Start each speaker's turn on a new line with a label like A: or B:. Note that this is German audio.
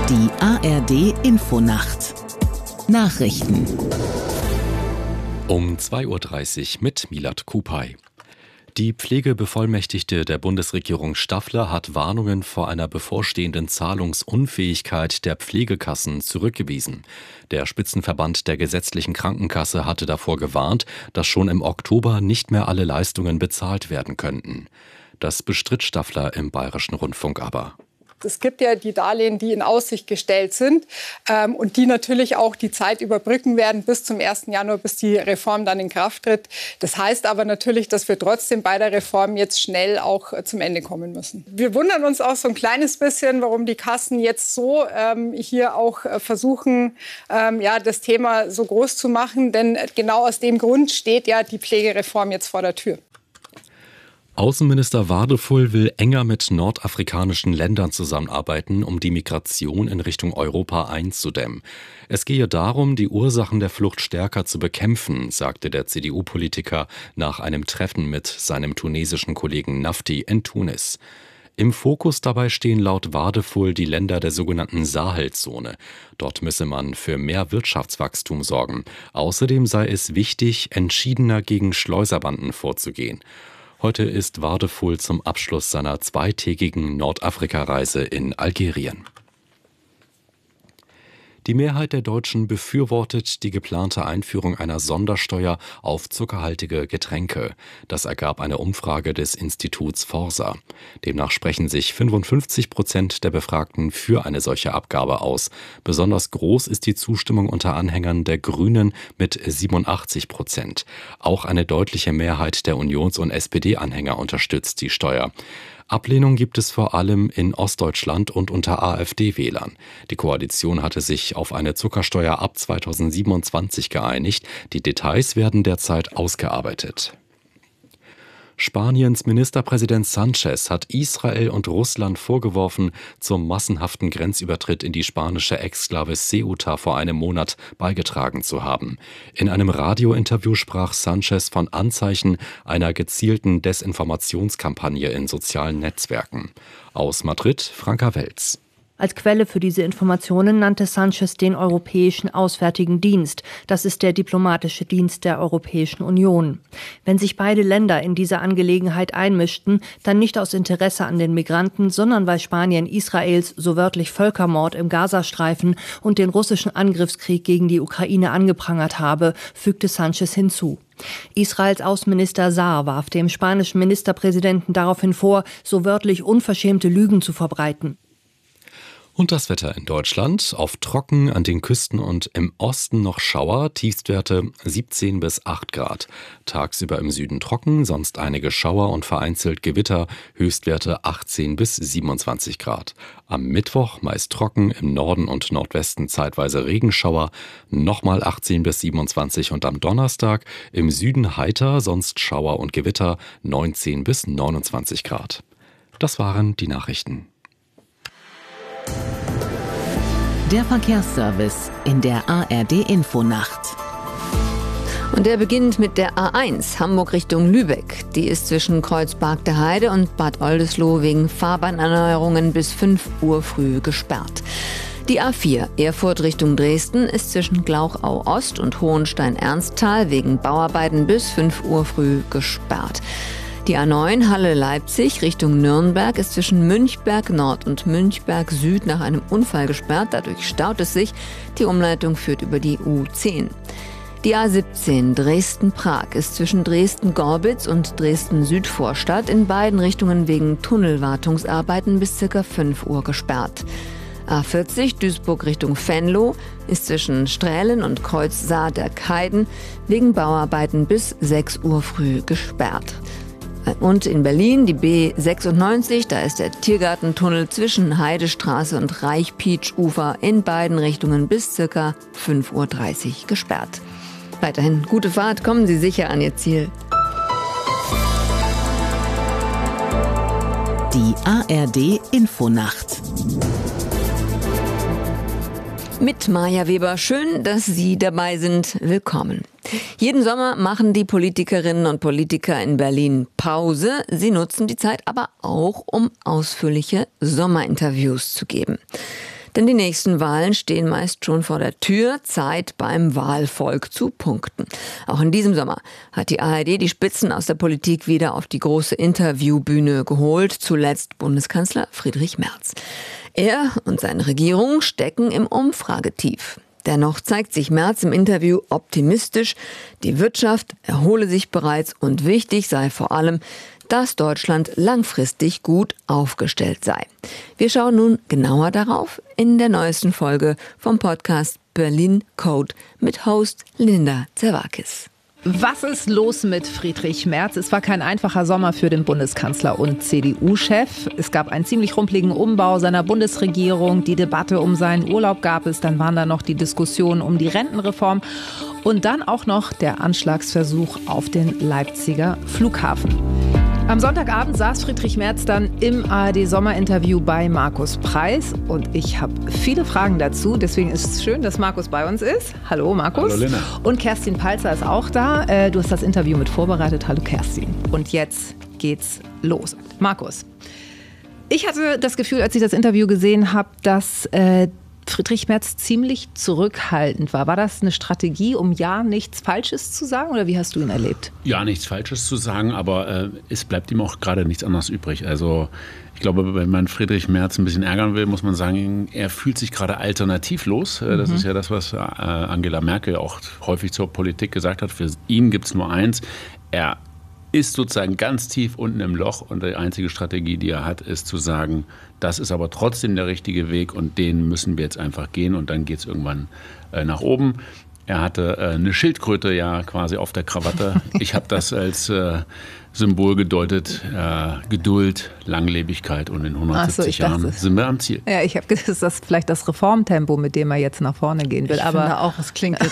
A: Die ARD Infonacht Nachrichten
B: um 2:30 Uhr mit Milad Kupay. Die Pflegebevollmächtigte der Bundesregierung Staffler hat Warnungen vor einer bevorstehenden Zahlungsunfähigkeit der Pflegekassen zurückgewiesen. Der Spitzenverband der gesetzlichen Krankenkasse hatte davor gewarnt, dass schon im Oktober nicht mehr alle Leistungen bezahlt werden könnten. Das bestritt Staffler im Bayerischen Rundfunk aber.
C: Es gibt ja die Darlehen, die in Aussicht gestellt sind und die natürlich auch die Zeit überbrücken werden bis zum 1. Januar, bis die Reform dann in Kraft tritt. Das heißt aber natürlich, dass wir trotzdem bei der Reform jetzt schnell auch zum Ende kommen müssen. Wir wundern uns auch so ein kleines bisschen, warum die Kassen jetzt so hier auch versuchen, das Thema so groß zu machen. Denn genau aus dem Grund steht ja die Pflegereform jetzt vor der Tür.
B: Außenminister Wadefull will enger mit nordafrikanischen Ländern zusammenarbeiten, um die Migration in Richtung Europa einzudämmen. Es gehe darum, die Ursachen der Flucht stärker zu bekämpfen, sagte der CDU-Politiker nach einem Treffen mit seinem tunesischen Kollegen Nafti in Tunis. Im Fokus dabei stehen laut Wadefull die Länder der sogenannten Sahelzone. Dort müsse man für mehr Wirtschaftswachstum sorgen. Außerdem sei es wichtig, entschiedener gegen Schleuserbanden vorzugehen. Heute ist Wadefull zum Abschluss seiner zweitägigen Nordafrika-Reise in Algerien. Die Mehrheit der Deutschen befürwortet die geplante Einführung einer Sondersteuer auf zuckerhaltige Getränke. Das ergab eine Umfrage des Instituts Forsa. Demnach sprechen sich 55% der Befragten für eine solche Abgabe aus. Besonders groß ist die Zustimmung unter Anhängern der Grünen mit 87%. Auch eine deutliche Mehrheit der Unions- und SPD-Anhänger unterstützt die Steuer. Ablehnung gibt es vor allem in Ostdeutschland und unter AfD-Wählern. Die Koalition hatte sich auf eine Zuckersteuer ab 2027 geeinigt. Die Details werden derzeit ausgearbeitet. Spaniens Ministerpräsident Sánchez hat Israel und Russland vorgeworfen, zum massenhaften Grenzübertritt in die spanische Exklave Ceuta vor einem Monat beigetragen zu haben. In einem Radiointerview sprach Sánchez von Anzeichen einer gezielten Desinformationskampagne in sozialen Netzwerken. Aus Madrid, Franka Welz.
D: Als Quelle für diese Informationen nannte Sánchez den Europäischen Auswärtigen Dienst. Das ist der diplomatische Dienst der Europäischen Union. Wenn sich beide Länder in diese Angelegenheit einmischten, dann nicht aus Interesse an den Migranten, sondern weil Spanien Israels so wörtlich Völkermord im Gazastreifen und den russischen Angriffskrieg gegen die Ukraine angeprangert habe, fügte Sánchez hinzu. Israels Außenminister Saar warf dem spanischen Ministerpräsidenten daraufhin vor, so wörtlich unverschämte Lügen zu verbreiten.
B: Und das Wetter in Deutschland: oft trocken, an den Küsten und im Osten noch Schauer, Tiefstwerte 17 bis 8 Grad. Tagsüber im Süden trocken, sonst einige Schauer und vereinzelt Gewitter, Höchstwerte 18 bis 27 Grad. Am Mittwoch meist trocken, im Norden und Nordwesten zeitweise Regenschauer, nochmal 18 bis 27 und am Donnerstag im Süden heiter, sonst Schauer und Gewitter, 19 bis 29 Grad. Das waren die Nachrichten.
A: Der Verkehrsservice in der ARD Infonacht.
E: Und der beginnt mit der A1 Hamburg Richtung Lübeck. Die ist zwischen Kreuzberg der Heide und Bad Oldesloe wegen Fahrbahnerneuerungen bis 5 Uhr früh gesperrt. Die A4 Erfurt Richtung Dresden ist zwischen Glauchau Ost und Hohenstein-Ernsthal wegen Bauarbeiten bis 5 Uhr früh gesperrt. Die A9 Halle-Leipzig Richtung Nürnberg ist zwischen Münchberg Nord und Münchberg Süd nach einem Unfall gesperrt. Dadurch staut es sich. Die Umleitung führt über die U10. Die A17 Dresden-Prag ist zwischen Dresden-Gorbitz und Dresden-Südvorstadt in beiden Richtungen wegen Tunnelwartungsarbeiten bis ca. 5 Uhr gesperrt. A40 Duisburg Richtung Venlo ist zwischen Strählen und Kreuz Saarberg-Heiden wegen Bauarbeiten bis 6 Uhr früh gesperrt. Und in Berlin die B96, da ist der Tiergartentunnel zwischen Heidestraße und Reich-Pietsch-Ufer in beiden Richtungen bis ca. 5:30 Uhr gesperrt. Weiterhin gute Fahrt, kommen Sie sicher an Ihr Ziel.
A: Die ARD Infonacht.
E: Mit Maja Weber. Schön, dass Sie dabei sind. Willkommen. Jeden Sommer machen die Politikerinnen und Politiker in Berlin Pause. Sie nutzen die Zeit aber auch, um ausführliche Sommerinterviews zu geben. Denn die nächsten Wahlen stehen meist schon vor der Tür. Zeit beim Wahlvolk zu punkten. Auch in diesem Sommer hat die ARD die Spitzen aus der Politik wieder auf die große Interviewbühne geholt. Zuletzt Bundeskanzler Friedrich Merz. Er und seine Regierung stecken im Umfragetief. Dennoch zeigt sich Merz im Interview optimistisch. Die Wirtschaft erhole sich bereits und wichtig sei vor allem, dass Deutschland langfristig gut aufgestellt sei. Wir schauen nun genauer darauf in der neuesten Folge vom Podcast Berlin Code mit Host Linda Zerwakis.
F: Was ist los mit Friedrich Merz? Es war kein einfacher Sommer für den Bundeskanzler und CDU-Chef. Es gab einen ziemlich rumpeligen Umbau seiner Bundesregierung. Die Debatte um seinen Urlaub gab es. Dann waren da noch die Diskussionen um die Rentenreform. Und dann auch noch der Anschlagsversuch auf den Leipziger Flughafen. Am Sonntagabend saß Friedrich Merz dann im ARD-Sommerinterview bei Markus Preis und ich habe viele Fragen dazu. Deswegen ist es schön, dass Markus bei uns ist. Hallo Markus.
G: Hallo Lena.
F: Und Kerstin Palzer ist auch da. Du hast das Interview mit vorbereitet. Hallo Kerstin. Und jetzt geht's los. Markus, ich hatte das Gefühl, als ich das Interview gesehen habe, dass Friedrich Merz ziemlich zurückhaltend war. War das eine Strategie, um ja nichts Falsches zu sagen oder wie hast du ihn erlebt?
G: Ja, nichts Falsches zu sagen, aber es bleibt ihm auch gerade nichts anderes übrig. Also ich glaube, wenn man Friedrich Merz ein bisschen ärgern will, muss man sagen, er fühlt sich gerade alternativlos. Das ist ja das, was Angela Merkel auch häufig zur Politik gesagt hat. Für ihn gibt es nur eins. Er ist sozusagen ganz tief unten im Loch und die einzige Strategie, die er hat, ist zu sagen, das ist aber trotzdem der richtige Weg und den müssen wir jetzt einfach gehen und dann geht es irgendwann nach oben. Er hatte eine Schildkröte ja quasi auf der Krawatte. Ich habe das als Symbol gedeutet, Geduld, Langlebigkeit und in 170 Jahren sind wir am Ziel.
F: Ja, ich habe gedacht, das ist vielleicht das Reformtempo, mit dem er jetzt nach vorne gehen will.
H: Ich finde auch, es klingt